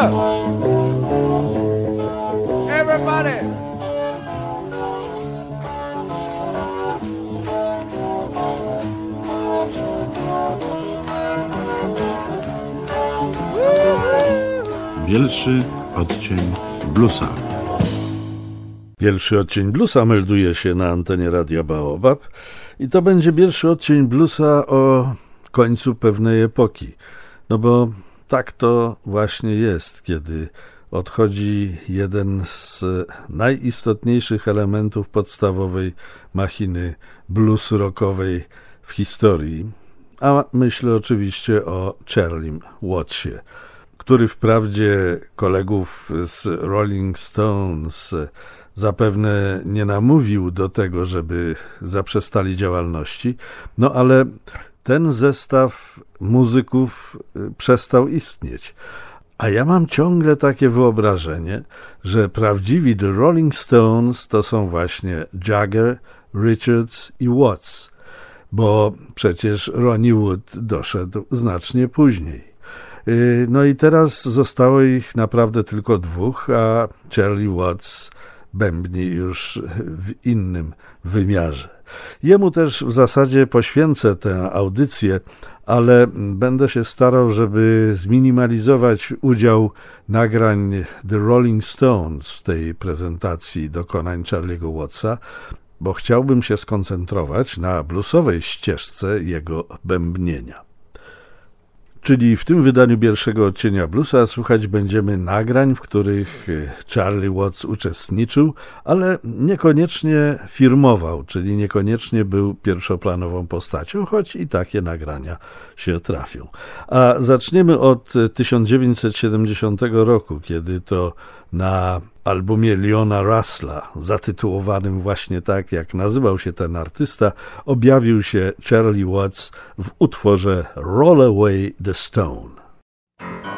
Everybody. Pierwszy odcień bluesa. Pierwszy odcień bluesa melduje się na antenie Radia Baobab i to będzie pierwszy odcień bluesa o końcu pewnej epoki. No bo tak to właśnie jest, kiedy odchodzi jeden z najistotniejszych elementów podstawowej machiny blues rockowej w historii. A myślę oczywiście o Charlie Wattsie, który wprawdzie kolegów z Rolling Stones zapewne nie namówił do tego, żeby zaprzestali działalności, no ale ten zestaw muzyków przestał istnieć. A ja mam ciągle takie wyobrażenie, że prawdziwi The Rolling Stones to są właśnie Jagger, Richards i Watts, bo przecież Ronnie Wood doszedł znacznie później. No i teraz zostało ich naprawdę tylko dwóch, a Charlie Watts bębni już w innym wymiarze. Jemu też w zasadzie poświęcę tę audycję, ale będę się starał, żeby zminimalizować udział nagrań The Rolling Stones w tej prezentacji dokonań Charlie'ego Wattsa, bo chciałbym się skoncentrować na bluesowej ścieżce jego bębnienia. Czyli w tym wydaniu pierwszego odcienia bluesa słuchać będziemy nagrań, w których Charlie Watts uczestniczył, ale niekoniecznie firmował, czyli niekoniecznie był pierwszoplanową postacią, choć i takie nagrania się trafią. A zaczniemy od 1970 roku, kiedy to na albumie Leona Russella, zatytułowanym właśnie tak, jak nazywał się ten artysta, objawił się Charlie Watts w utworze Roll Away the Stone.